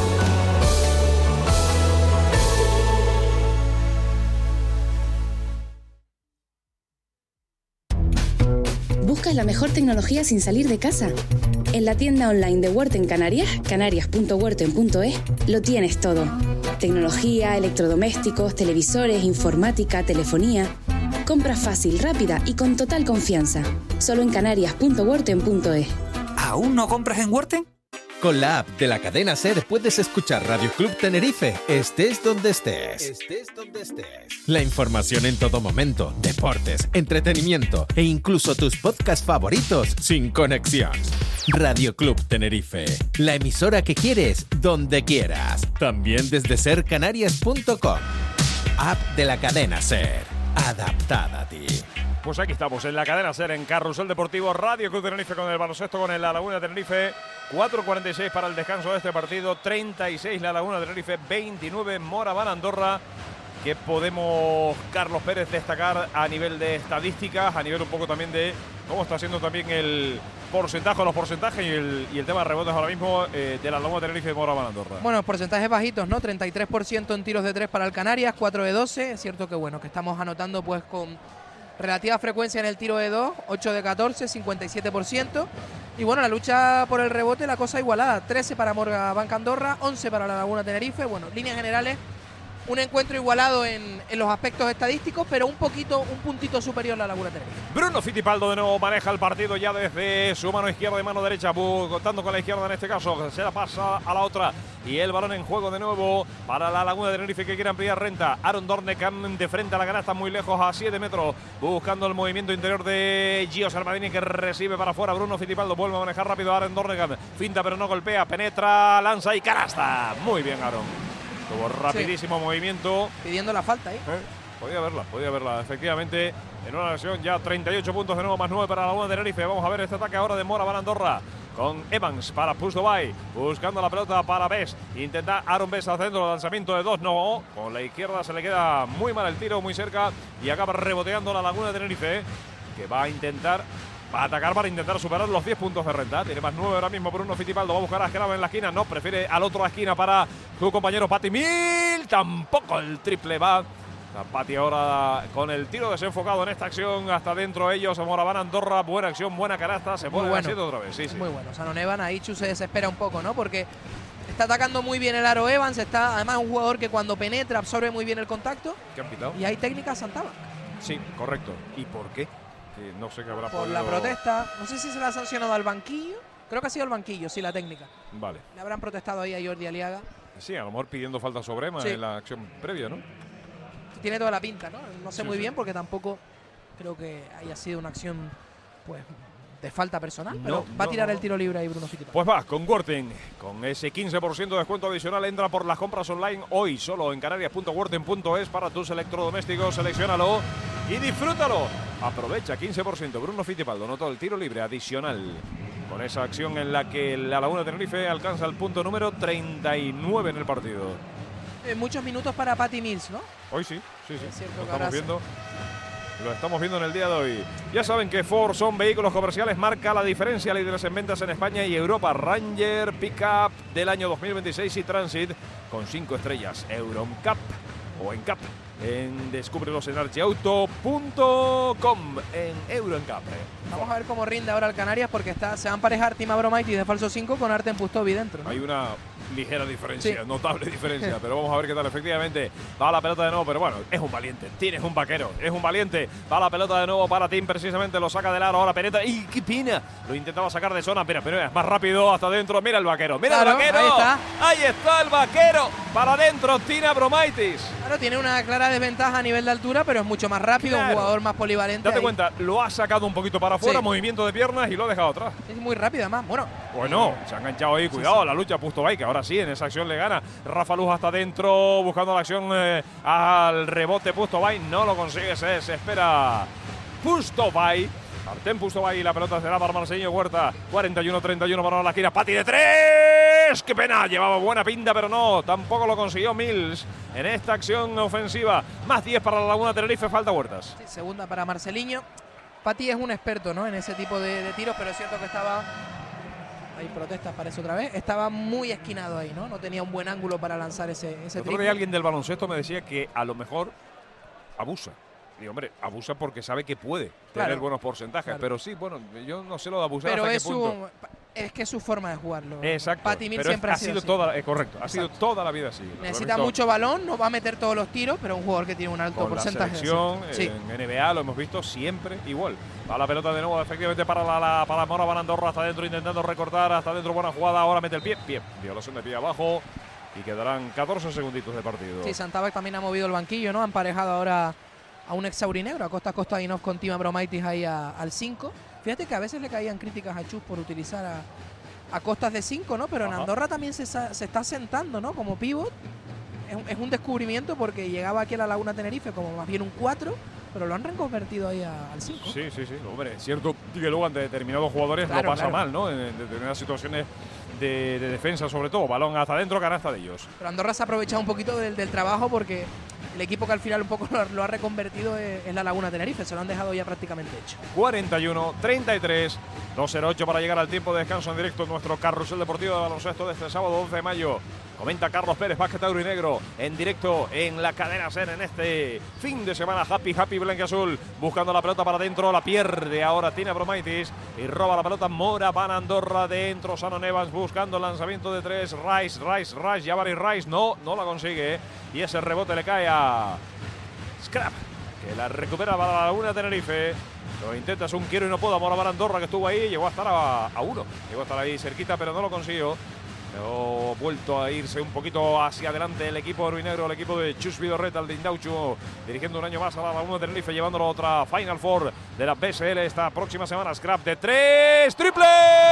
¿Buscas la mejor tecnología sin salir de casa? En la tienda online de Worten Canarias, canarias punto worten punto es, lo tienes todo. Tecnología, electrodomésticos, televisores, informática, telefonía. Compra fácil, rápida y con total confianza. Solo en canarias punto worten punto es. ¿Aún no compras en Worten? Con la app de la cadena SER puedes escuchar Radio Club Tenerife, estés donde estés. Estés donde estés. La información en todo momento, deportes, entretenimiento e incluso tus podcasts favoritos sin conexión. Radio Club Tenerife, la emisora que quieres donde quieras. También desde ser canarias punto com. App de la cadena SER, adaptada a ti. Pues aquí estamos en la cadena SER, en Carrusel Deportivo, Radio Club Tenerife con el baloncesto, con el La Laguna Tenerife. cuatro cuarenta y seis para el descanso de este partido, treinta y seis La Laguna Tenerife, veintinueve Moraván Andorra. ¿Qué podemos, Carlos Pérez, destacar a nivel de estadísticas, a nivel un poco también de cómo está siendo también el, porcentajes, los porcentajes y el, y el tema de rebotes ahora mismo eh, de la Laguna Tenerife y Moraván Andorra. Bueno, porcentajes bajitos, ¿no? treinta y tres por ciento en tiros de tres para el Canarias, cuatro de doce. Es cierto que bueno, que estamos anotando pues con relativa frecuencia en el tiro de dos, ocho de catorce, cincuenta y siete por ciento. Y bueno, la lucha por el rebote, la cosa igualada, trece para Moraván Andorra, once para la Laguna Tenerife. Bueno, líneas generales, un encuentro igualado en, en los aspectos estadísticos, pero un poquito, un puntito superior a la Laguna Tenerife. Bruno Fittipaldo de nuevo maneja el partido ya desde su mano izquierda y mano derecha, contando con la izquierda en este caso, se la pasa a la otra y el balón en juego de nuevo para la Laguna de Tenerife que quiere ampliar renta. Aaron Dornekamp de frente a la canasta, muy lejos a siete metros, buscando el movimiento interior de Gio Salmadini que recibe para afuera. Bruno Fittipaldo vuelve a manejar rápido a Aaron Dornekamp, finta pero no golpea, penetra, lanza y canasta. Muy bien Aaron, tuvo rapidísimo sí. movimiento. Pidiendo la falta ahí. ¿Eh? Podía verla, podía verla, efectivamente. En una lesión ya treinta y ocho puntos de nuevo, más nueve para la Laguna de Tenerife. Vamos a ver este ataque ahora de Moraván Andorra. Con Evans para Pustovay, buscando la pelota para Bes. Intenta Aaron Bes al centro, lanzamiento de dos, no. Con la izquierda se le queda muy mal el tiro, muy cerca. Y acaba reboteando la Laguna de Tenerife, que va a intentar, va a atacar para intentar superar los diez puntos de renta. Tiene más nueve ahora mismo Bruno Fittipaldo. Va a buscar a Askenab en la esquina, no, prefiere al otro a esquina para su compañero Patty Mil. Tampoco el triple va. Pati ahora con el tiro desenfocado en esta acción, hasta dentro ellos, Moraván Andorra, buena acción, buena canasta, se pone bueno. haciendo otra vez. Sí, sí. Muy bueno, Sanon Evan, ahí Chu se desespera un poco, ¿no? Porque está atacando muy bien el aro Evans, está además un jugador que cuando penetra absorbe muy bien el contacto. ¿Qué han pitado? Y hay técnica Santaba. Sí, correcto. ¿Y por qué? Que no sé qué habrá Por podido... la protesta, no sé si se la ha sancionado al banquillo, creo que ha sido el banquillo, sí, la técnica. Vale. Le habrán protestado ahí a Jordi Aliaga. Sí, a lo mejor pidiendo falta sobre Emma sí. en la acción previa, ¿no? Tiene toda la pinta, ¿no? No sé sí, muy sí. bien porque tampoco creo que haya sido una acción, pues, de falta personal, No, pero va no, a tirar no, el no. tiro libre ahí Bruno Fittipaldo. Pues va, con Worten, con ese quince por ciento de descuento adicional, entra por las compras online hoy solo en canarias punto worten punto es para tus electrodomésticos, selecciónalo y disfrútalo. Aprovecha, quince por ciento, Bruno Fittipaldo notó el tiro libre adicional con esa acción en la que la Laguna Tenerife alcanza el punto número treinta y nueve en el partido. Eh, muchos minutos para Patty Mills, ¿no? Hoy sí, sí, sí, Es cierto lo que estamos ahora viendo. Lo estamos viendo en el día de hoy. Ya saben que Ford son vehículos comerciales, marca la diferencia, líderes en ventas en España y Europa. Ranger, Pickup del año dos mil veintiséis y Transit con cinco estrellas. Euroncap o Encap. En descúbrelos en archiauto punto com, en Euroncap. Vamos a ver cómo rinde ahora el Canarias porque está, se va a emparejar Tim Abromaitis de falso cinco con Artem Pustovi dentro, ¿no? Hay una ligera diferencia, Sí. notable diferencia, pero vamos a ver qué tal. Efectivamente, va la pelota de nuevo, pero bueno, es un valiente, tienes un vaquero, es un valiente. Va la pelota de nuevo para Tim, precisamente lo saca del aro, ahora penetra, ¡y qué pina! Lo intentaba sacar de zona, pero, pero es más rápido hasta adentro. Mira el vaquero, mira Claro, el vaquero. ahí está. Ahí está el vaquero, para adentro, Tim Abromaitis. Claro, tiene una clara desventaja a nivel de altura, pero es mucho más rápido, Claro. un jugador más polivalente. Date ahí. cuenta, lo ha sacado un poquito para afuera, Sí. movimiento de piernas y lo ha dejado atrás. Es muy rápido además, bueno. Bueno, se ha enganchado ahí, cuidado, sí. la lucha Pustovay, que ahora sí, en esa acción le gana. Rafa Luz hasta adentro, buscando la acción eh, al rebote Pustovay, no lo consigue, se desespera Pustovay. Artem Pustovay y la pelota será para Marcelinho Huerta. cuarenta y uno treinta y uno para la esquina, Pati de tres. ¡Qué pena! Llevaba buena pinta, pero no, tampoco lo consiguió Mills en esta acción ofensiva. Más diez para la Laguna Tenerife, falta Huertas. Sí, segunda para Marceliño. Pati es un experto, ¿no? En ese tipo de, de tiros, pero es cierto que estaba... Hay protestas, parece otra vez. Estaba muy esquinado ahí, ¿no? No tenía un buen ángulo para lanzar ese, ese El otro triple. día alguien del baloncesto me decía que a lo mejor abusa. Y hombre, abusa porque sabe que puede Claro. tener buenos porcentajes. Claro. Pero sí, bueno, yo no sé lo de abusar Pero hasta es qué punto. su, es que es su forma de jugarlo. Exacto. Pati Mills pero siempre es, ha sido, así. toda, es correcto, ha sido Exacto. toda la vida así. Lo Necesita hemos visto mucho balón, no va a meter todos los tiros, pero un jugador que tiene un alto con la porcentaje. selección, sí. en N B A lo hemos visto siempre igual. Va la pelota de nuevo, efectivamente, para la, la para Moraván Andorra, hasta adentro, intentando recortar, hasta adentro, buena jugada, ahora mete el pie, pie, violación de pie abajo, y quedarán catorce segunditos de partido. Sí, Santavac también ha movido el banquillo, ¿no? Ha emparejado ahora a un ex aurinegro, a Costa Kostadinov con Tim Abromaitis ahí a, al cinco. Fíjate que a veces le caían críticas a Chus por utilizar a, a Costas de cinco, ¿no? Pero en Ajá. Andorra también se, sa- se está sentando, ¿no? Como pivot. Es, un- es un descubrimiento porque llegaba aquí a la Laguna Tenerife como más bien un cuatro, pero lo han reconvertido ahí a- al cinco. Sí, sí, sí. Hombre, es cierto que luego ante determinados jugadores Claro, lo pasa claro. mal, ¿no? En, en determinadas situaciones de, de defensa, sobre todo. Balón hasta adentro, canasta de ellos. Pero Andorra se ha aprovechado un poquito del, del trabajo porque el equipo que al final un poco lo, lo ha reconvertido es, es la Laguna Tenerife, se lo han dejado ya prácticamente hecho. cuarenta y uno treinta y tres, dos cero ocho para llegar al tiempo de descanso en directo en nuestro carrusel deportivo de baloncesto de este sábado once de mayo. Comenta Carlos Pérez, Básquet Tauro y Negro, en directo en la cadena SER en este fin de semana. Happy, happy, blanquiazul, buscando la pelota para adentro, la pierde ahora Tina Bromaitis y roba la pelota Mora Van Andorra dentro. Shannon Evans buscando el lanzamiento de tres. Rice, Rice, Rice, Jabari Rice, no, no la consigue. Y ese rebote le cae a Scrap, que la recupera para la Laguna Tenerife. Lo intenta, es un quiero y no puedo. Mora Van Andorra, que estuvo ahí, llegó a estar a, a uno. Llegó a estar ahí cerquita, pero no lo consiguió. Ha vuelto a irse un poquito hacia adelante el equipo ruinegro, el equipo de Chus Vidorreta, el de Indauchu, dirigiendo un año más a la Laguna de Tenerife, llevándolo a otra Final Four de la B S L esta próxima semana. Scrap de tres, triple.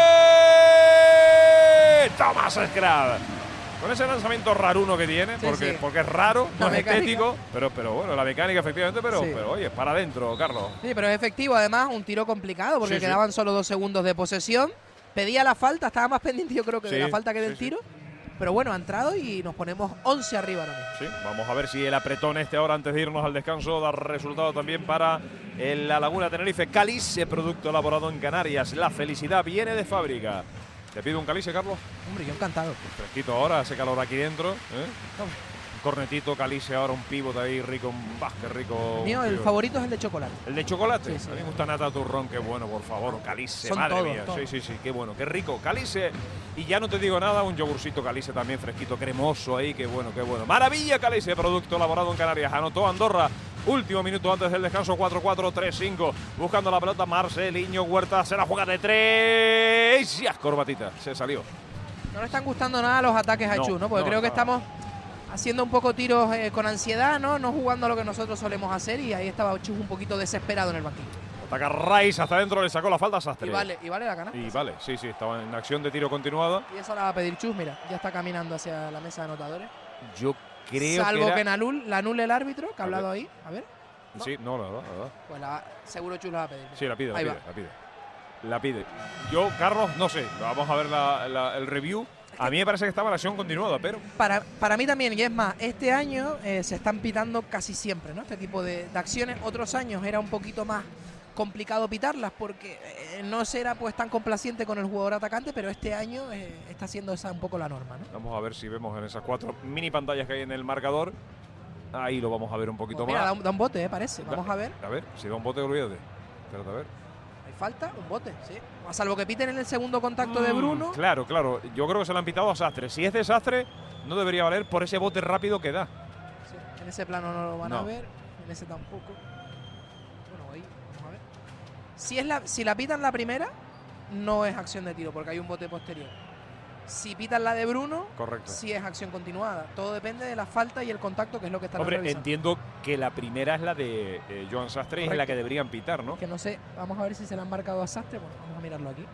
Tomás Scrap. Con ese lanzamiento raruno que tiene, sí, porque, sí. porque es raro, no es mecánica. estético, pero, pero bueno, la mecánica efectivamente, pero, sí. pero oye, es para adentro, Carlos. Sí, pero es efectivo, además, un tiro complicado, porque sí, quedaban sí. solo dos segundos de posesión. Pedía la falta, estaba más pendiente yo creo que sí, de la falta que del sí, tiro. Sí. Pero bueno, ha entrado y nos ponemos once arriba ahora mismo. Sí, vamos a ver si el apretón este ahora antes de irnos al descanso da resultado también para el, la Laguna Tenerife. Calice, producto elaborado en Canarias. La felicidad viene de fábrica. ¿Te pido un calice, Carlos? Hombre, yo encantado. Fresquito ahora, hace calor aquí dentro. ¿eh? Un cornetito, calice ahora, un pivot ahí rico, un basque rico. Mío, el favorito es el de chocolate. ¿El de chocolate? Sí, sí. A mí me gusta nata turrón, qué bueno, por favor. Un calice, Son madre todos, mía. todos. Sí, sí, sí, qué bueno, qué rico. Calice. Y ya no te digo nada, un yogurcito calice también fresquito, cremoso ahí, qué bueno, qué bueno. Maravilla, calice, producto elaborado en Canarias. Anotó Andorra. Último minuto antes del descanso, cuatro cuatro, tres cinco. Buscando la pelota, Marceliño Huerta. Se la juega de tres. Ya, corbatita, se salió. No le están gustando nada los ataques a no, Chus, ¿no? Porque no, creo que no. estamos haciendo un poco tiros eh, con ansiedad, ¿no? No jugando a lo que nosotros solemos hacer y ahí estaba Chus un poquito desesperado en el banquillo. Ataca Rice hasta adentro, le sacó la falta a Sastre. Y vale, y vale la canasta. Y vale, sí, sí, estaba en acción de tiro continuada. Y eso la va a pedir Chus, mira, ya está caminando hacia la mesa de anotadores. Yo creo Salvo que, que era... anul, la anule el árbitro, que ha hablado ahí. A ver. ¿No? Sí, no, la verdad, la verdad. Pues la, seguro Chus la va a pedir. Sí, la pide, la ahí pide, va. la pide. La pide. Yo, Carlos, no sé, vamos a ver la, la, el review. A mí me parece que estaba en acción continuada, pero... Para, para mí también, y es más, este año eh, se están pitando casi siempre, ¿no? Este tipo de, de acciones. Otros años era un poquito más complicado pitarlas porque eh, no se era pues tan complaciente con el jugador atacante, pero este año eh, está siendo esa un poco la norma, ¿no? Vamos a ver si vemos en esas cuatro mini pantallas que hay en el marcador. Ahí lo vamos a ver un poquito pues mira, más. Da un, da un bote, eh, parece. Vamos da, a ver. A ver, si da un bote, olvídate. Espérate, a ver. Hay falta, un bote, sí. A salvo que piten en el segundo contacto mm, de Bruno. Claro, claro. Yo creo que se lo han pitado a Sastre. Si es de Sastre, no debería valer por ese bote rápido que da. Sí, en ese plano no lo van no. a ver. En ese tampoco. Bueno, ahí, vamos a ver. Si, es la, si la pitan la primera, no es acción de tiro porque hay un bote posterior. Si pitan la de Bruno, correcto, sí es acción continuada. Todo depende de la falta y el contacto, que es lo que están Hombre, revisando. entiendo que la primera es la de eh, Joan Sastre, correcto, y es la que deberían pitar, ¿no? Que no sé, vamos a ver si se la han marcado a Sastre. Bueno, vamos a mirarlo aquí.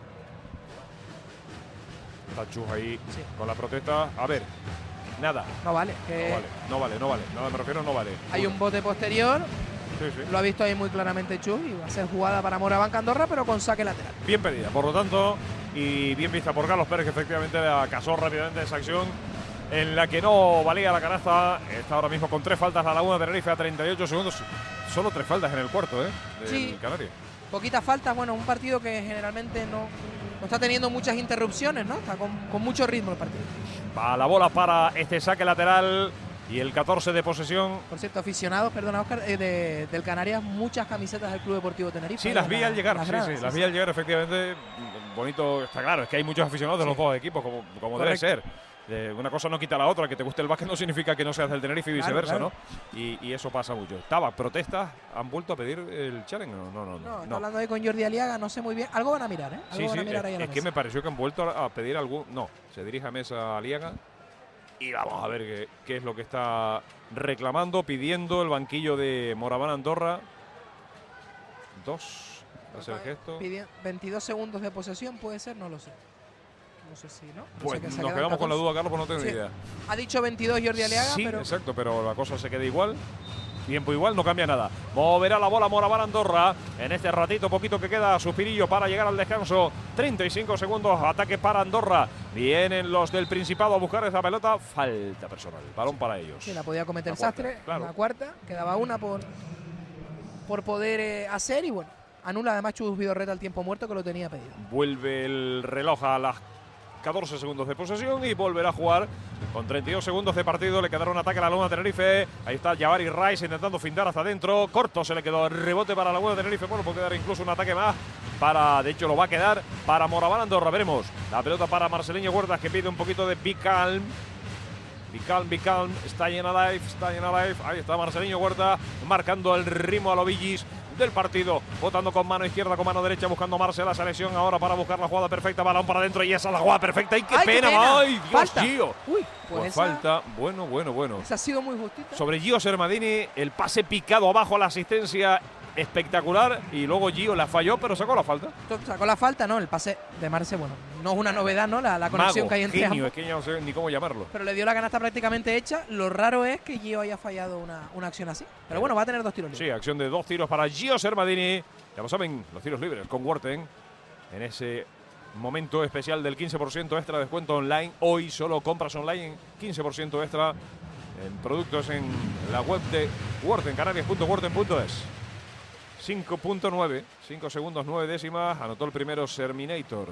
Está Chus ahí sí. con la protesta. A ver, nada. No vale. Que no vale, no vale, no vale. Nada, me refiero, no vale. Hay un bote posterior. Sí, sí. Lo ha visto ahí muy claramente Chus y va a ser jugada para Mora Van Andorra, pero con saque lateral. Bien pedida, por lo tanto, y bien vista por Carlos Pérez, que efectivamente la casó rápidamente esa acción en la que no valía la canasta. Está ahora mismo con tres faltas la Laguna Tenerife a treinta y ocho segundos. Solo tres faltas en el cuarto, ¿eh? De sí. Canarias. Poquitas faltas, bueno, un partido que generalmente no, no está teniendo muchas interrupciones, ¿no? Está con, con mucho ritmo el partido. Va la bola para este saque lateral. Y el catorce de posesión. Por cierto, aficionados, perdona Óscar, eh, de, del Canarias, muchas camisetas del Club Deportivo Tenerife. Sí, las vi al llegar, las sí, gradas, sí, sí, las sí. vi al llegar, efectivamente. Bonito, está claro, es que hay muchos aficionados de sí. los dos equipos, como, como debe ser. Eh, una cosa no quita la otra, que te guste el básquet no significa que no seas del Tenerife y viceversa, claro, claro. ¿no? Y, y eso pasa mucho. Estaba, protestas, ¿han vuelto a pedir el challenge? No, no, no. No, no está no. hablando ahí con Jordi Aliaga, no sé muy bien. Algo van a mirar, ¿eh? Algo Sí, van sí, a mirar es, ahí a la es que mesa. me pareció que han vuelto a, a pedir algún... No, se dirige a mesa Aliaga. Y vamos a ver qué, qué es lo que está reclamando, pidiendo el banquillo de Mora Van Andorra. Dos, hace el gesto. Pidi- veintidós segundos de posesión, puede ser, no lo sé. No sé si, ¿no? no Pues sé que se nos quedan quedamos con la catorce. duda, Carlos, pues no tengo Sí. ni idea. Ha dicho veintidós Jordi Aliaga, Sí, pero... exacto, pero la cosa se queda igual. tiempo igual, no cambia nada. Moverá la bola Moraván Andorra en este ratito poquito que queda, suspirillo para llegar al descanso. treinta y cinco segundos, ataque para Andorra. Vienen los del Principado a buscar esa pelota. Falta personal, balón para ellos. Sí, la podía cometer La cuarta, Sastre, claro. la cuarta, quedaba una por, por poder eh, hacer y bueno, anula además Chus Vidorreta el tiempo muerto que lo tenía pedido. Vuelve el reloj a las catorce segundos de posesión y volverá a jugar con treinta y dos segundos de partido. Le quedará un ataque a la Laguna Tenerife. Ahí está Javari Rice intentando fintar hacia adentro. Corto se le quedó, rebote para la Laguna Tenerife. Bueno, puede quedar incluso un ataque más para, de hecho lo va a quedar para Moraván Andorra. Veremos la pelota para Marceliño Huertas, que pide un poquito de be calm. Be calm, be calm, stay alive, stay alive. Ahí está Marceliño Huerta marcando el ritmo a los Villis del partido, botando con mano izquierda, con mano derecha, buscando Marcela esa lesión ahora para buscar la jugada perfecta, balón para adentro y esa es la jugada perfecta. ¡Y qué, ¡Ay, pena! qué pena! ¡Ay, Dios, Falta. Gio! Uy, pues, Pues esa, falta, bueno, bueno, bueno. esa ha sido muy justita. Sobre Gio Sermadini, el pase picado abajo a la asistencia espectacular y luego Gio la falló, pero sacó la falta. Sacó la falta, ¿no? El pase de Marce, bueno, no es una novedad, ¿no? La, la conexión Mago, que hay entre genio, ambos. es que ya no sé ni cómo llamarlo. Pero le dio la canasta prácticamente hecha. Lo raro es que Gio haya fallado una, una acción así. Pero bueno, va a tener dos tiros libres. Sí, acción de dos tiros para Gio Sermadini. Ya lo saben, los tiros libres con Worten. En ese momento especial del quince por ciento extra de descuento online. Hoy solo compras online, quince por ciento extra en productos en la web de Worten, canarias punto worten punto es. cinco punto nueve, cinco segundos, nueve décimas. Anotó el primero Serminator.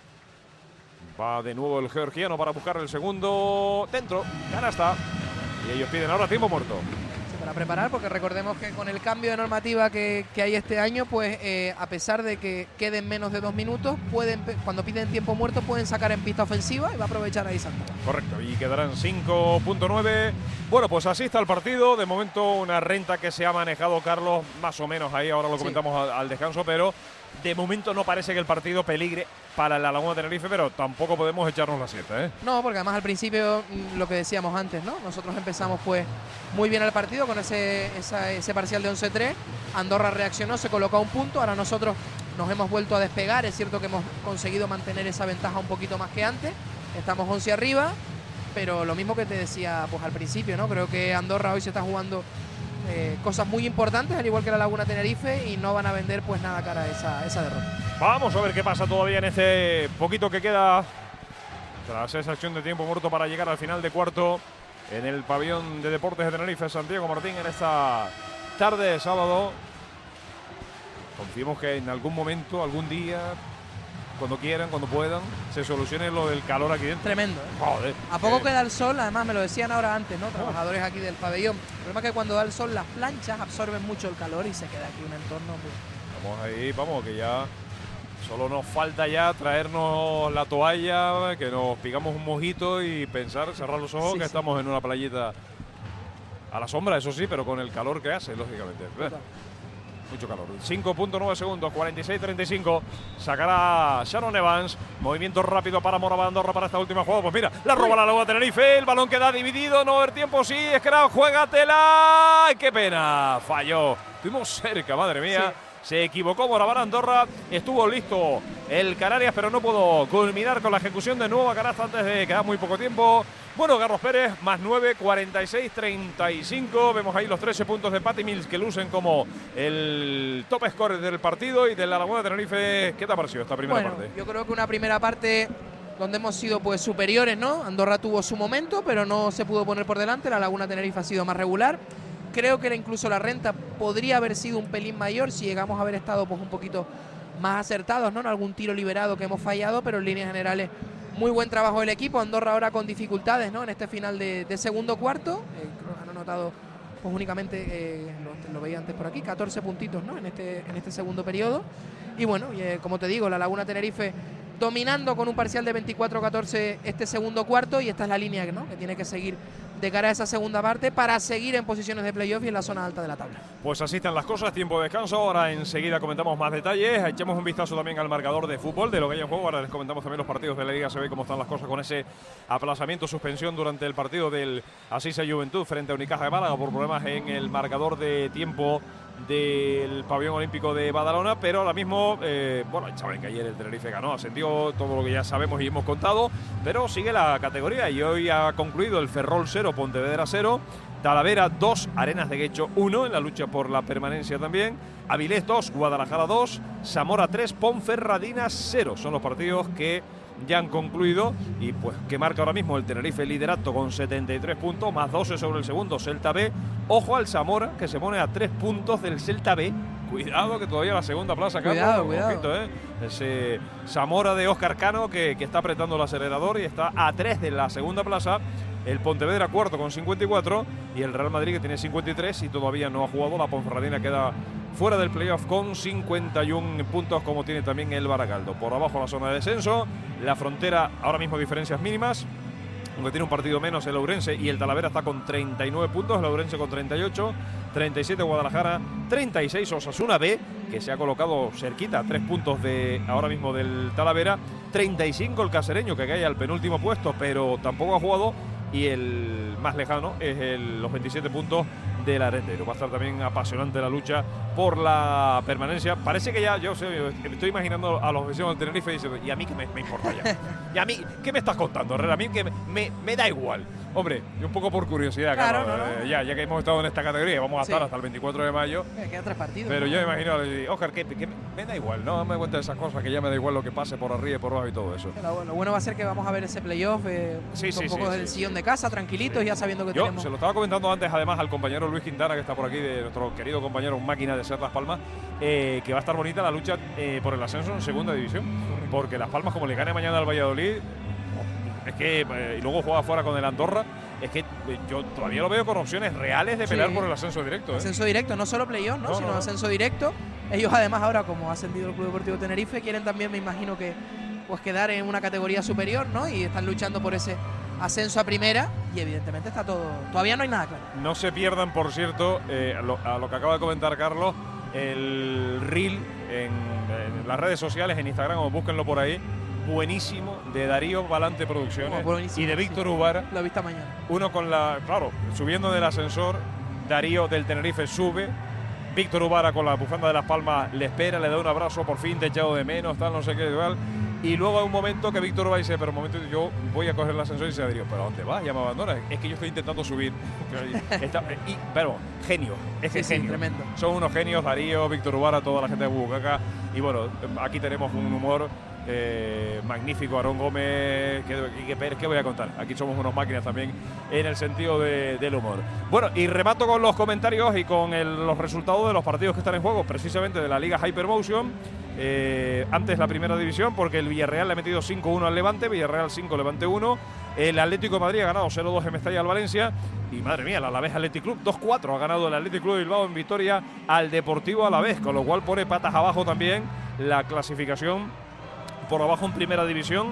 Va de nuevo el georgiano para buscar el segundo. Dentro, canasta. Y ellos piden ahora tiempo muerto. Sí, para preparar, porque recordemos que con el cambio de normativa que, que hay este año, pues eh, a pesar de que queden menos de dos minutos, pueden cuando piden tiempo muerto pueden sacar en pista ofensiva y va a aprovechar ahí Santos. Correcto, y quedarán cinco punto nueve. Bueno, pues así está el partido. De momento una renta que se ha manejado, Carlos, más o menos ahí, ahora lo comentamos sí. al, al descanso, pero de momento no parece que el partido peligre para la Laguna Tenerife, pero tampoco podemos echarnos la siesta, ¿eh? No, porque además al principio, lo que decíamos antes, ¿no? Nosotros empezamos pues muy bien el partido con ese, esa, ese parcial de once tres. Andorra reaccionó, se colocó a un punto. Ahora nosotros nos hemos vuelto a despegar. Es cierto que hemos conseguido mantener esa ventaja un poquito más que antes. Estamos once arriba, pero lo mismo que te decía pues al principio, ¿no? Creo que Andorra hoy se está jugando eh, cosas muy importantes, al igual que la Laguna Tenerife, y no van a vender pues nada cara a esa, esa derrota. Vamos a ver qué pasa todavía en este poquito que queda tras esa acción de tiempo muerto para llegar al final de cuarto en el pabellón de deportes de Tenerife, Santiago Martín, en esta tarde de sábado. Confiemos que en algún momento, algún día, cuando quieran, cuando puedan, se solucione lo del calor aquí dentro. Tremendo, ¿eh? Joder. A poco eh. que da el sol, además me lo decían ahora antes, ¿no? Trabajadores aquí del pabellón. El problema es que cuando da el sol las planchas absorben mucho el calor y se queda aquí un entorno muy... Vamos ahí, vamos, que ya solo nos falta ya traernos la toalla, que nos picamos un mojito y pensar, cerrar los ojos, Sí, que sí. estamos en una playita a la sombra, eso sí, pero con el calor que hace, lógicamente. Total. Mucho calor. cinco punto nueve segundos, cuarenta y seis treinta y cinco. Sacará Sharon Evans. Movimiento rápido para Moraván Andorra para esta última jugada. Pues mira, la roba la Laguna Tenerife. El balón queda dividido. No va a haber tiempo. Sí, es que era, juégatela. ¡Qué pena! Falló. Estuvimos cerca, madre mía. Sí. Se equivocó Moraván Andorra. Estuvo listo el Canarias, pero no pudo culminar con la ejecución de nueva canasta antes de quedar muy poco tiempo. Bueno, Carlos Pérez, más nueve, cuarenta y seis treinta y cinco. Vemos ahí los trece puntos de Patty Mills que lucen como el top scorer del partido. Y de la Laguna de Tenerife, ¿qué te ha parecido esta primera bueno, parte? yo creo que una primera parte donde hemos sido pues superiores, ¿no? Andorra tuvo su momento, pero no se pudo poner por delante. La Laguna Tenerife ha sido más regular. Creo que incluso la renta podría haber sido un pelín mayor si llegamos a haber estado pues un poquito más acertados, ¿no? En algún tiro liberado que hemos fallado, pero en líneas generales muy buen trabajo del equipo. Andorra ahora con dificultades, ¿no? En este final de, de segundo cuarto. Eh, creo que han anotado pues únicamente, eh, lo, lo veía antes por aquí, catorce puntitos, ¿no? En este, en este segundo periodo. Y bueno, y, eh, como te digo, la Laguna Tenerife dominando con un parcial de veinticuatro a catorce este segundo cuarto, y esta es la línea, ¿no? Que tiene que seguir de cara a esa segunda parte para seguir en posiciones de playoff y en la zona alta de la tabla. Pues así están las cosas, tiempo de descanso. Ahora enseguida comentamos más detalles. Echemos un vistazo también al marcador de fútbol de lo que hay en juego. Ahora les comentamos también los partidos de la Liga. Se ve cómo están las cosas con ese aplazamiento, suspensión durante el partido del Asisa Juventud frente a Unicaja de Málaga por problemas en el marcador de tiempo del pabellón olímpico de Badalona, pero ahora mismo, eh, bueno, saben que ayer el Tenerife ganó, ascendió, todo lo que ya sabemos y hemos contado, pero sigue la categoría y hoy ha concluido el Ferrol cero, Pontevedra cero, Talavera dos, Arenas de Guecho uno en la lucha por la permanencia también. Avilés dos, Guadalajara dos, Zamora tres, Ponferradina cero. Son los partidos que ya han concluido y pues que marca ahora mismo el Tenerife liderato con setenta y tres puntos, más doce sobre el segundo Celta B. Ojo al Zamora, que se pone a tres puntos del Celta B. Cuidado que todavía la segunda plaza. Cuidado, Carlos, cuidado. Ojito, ¿eh? Ese Zamora de Óscar Cano que, que está apretando el acelerador y está a tres de la segunda plaza. El Pontevedra cuarto con cincuenta y cuatro y el Real Madrid que tiene cincuenta y tres y todavía no ha jugado. La Ponferradina queda fuera del playoff con cincuenta y uno puntos, como tiene también el Baracaldo. Por abajo la zona de descenso, la Frontera ahora mismo diferencias mínimas, aunque tiene un partido menos el Ourense, y el Talavera está con treinta y nueve puntos, el Ourense con treinta y ocho, treinta y siete Guadalajara, treinta y seis Osasuna B, que se ha colocado cerquita a tres puntos de ahora mismo del Talavera, treinta y cinco el Cacereño, que cae al penúltimo puesto, pero tampoco ha jugado, y el más lejano es el, los veintisiete puntos del Arenteiro. Va a estar también apasionante la lucha por la permanencia. Parece que ya, yo sé, me estoy imaginando a los vecinos del Tenerife diciendo, ¿y a mí qué me, me importa ya? ¿Y a mí qué me estás contando, Herrera? A mí que me, me, me da igual. Hombre, y un poco por curiosidad, claro, claro, no, no. Eh, ya, ya que hemos estado en esta categoría, vamos a Sí. estar hasta el veinticuatro de mayo. Eh, Quedan tres partidos. Pero ¿no? yo me imagino, Óscar, que, que me da igual, no me cuentes esas cosas, que ya me da igual lo que pase por arriba y por abajo y todo eso. Lo, lo bueno va a ser que vamos a ver ese playoff eh, Sí, un sí, poco sí, del sí, sillón sí. de casa, tranquilitos, Sí. ya sabiendo que Yo tenemos. se lo estaba comentando antes, además, al compañero Luis Quintana, que está por aquí, de nuestro querido compañero Máquina de Ser Las Palmas, eh, que va a estar bonita la lucha eh, por el ascenso en segunda división, porque Las Palmas, como le gane mañana al Valladolid, es que, eh, y luego juega fuera con el Andorra, es que eh, yo todavía lo veo con opciones reales de pelear Sí. por el ascenso directo. ¿eh? Ascenso directo, no solo playoff, ¿no? No, sino no, no. ascenso directo. Ellos además ahora, como ha ascendido el Club Deportivo Tenerife, quieren también, me imagino que pues quedar en una categoría superior, ¿no? Y están luchando por ese ascenso a primera y evidentemente está todo, todavía no hay nada claro. No se pierdan, por cierto, eh, a, lo, a lo que acaba de comentar Carlos, el reel en, en las redes sociales, en Instagram, o búsquenlo por ahí, buenísimo, de Darío Valante Producciones Oh, buenísimo, y de sí. Víctor Ubara. Lo he visto mañana. Uno con la, claro, subiendo del ascensor, Darío del Tenerife sube, Víctor Ubara con la bufanda de Las Palmas le espera, le da un abrazo, por fin te he echado de menos, tal, no sé qué, tal. Y luego hay un momento que Víctor Ubara dice, pero un momento, yo voy a coger el ascensor y dice Darío, ¿pero a dónde vas? Ya me abandonas. Es que yo estoy intentando subir. Está, y, pero, genio, es que Sí, sí, genio. tremendo. Son unos genios, Darío, Víctor Ubara, toda la gente de Bucaca. Y bueno, aquí tenemos un humor eh, magnífico, Aarón Gómez, que, que, que, ¿qué voy a contar? Aquí somos unos máquinas también en el sentido de, del humor. Bueno, y remato con los comentarios y con el, los resultados de los partidos que están en juego, precisamente de la Liga Hypermotion. Eh, antes la primera división, porque el Villarreal le ha metido cinco uno al Levante, Villarreal cinco, Levante uno. El Atlético de Madrid ha ganado cero dos en Mestalla al Valencia. Y madre mía, el Alavés Athletic Club dos cuatro ha ganado el Athletic Club de Bilbao en victoria al Deportivo Alavés, con lo cual pone patas abajo también la clasificación por abajo en primera división,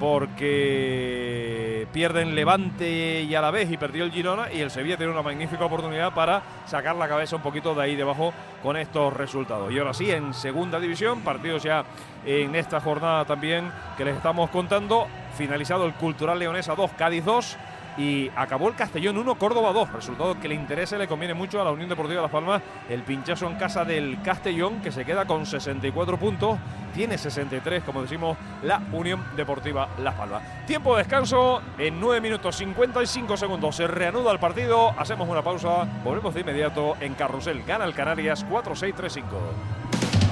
porque pierden Levante y Alavés y perdió el Girona, y el Sevilla tiene una magnífica oportunidad para sacar la cabeza un poquito de ahí debajo con estos resultados. Y ahora sí, en segunda división, partidos ya en esta jornada también que les estamos contando. Finalizado el Cultural Leonesa dos, Cádiz dos. Y acabó el Castellón uno, Córdoba dos. Resultado que le interesa y le conviene mucho a la Unión Deportiva Las Palmas. El pinchazo en casa del Castellón, que se queda con sesenta y cuatro puntos. Tiene sesenta y tres, como decimos, la Unión Deportiva Las Palmas. Tiempo de descanso en nueve minutos cincuenta y cinco segundos. Se reanuda el partido. Hacemos una pausa. Volvemos de inmediato en Carrusel. Gana el Canarias cuatro seis tres cinco.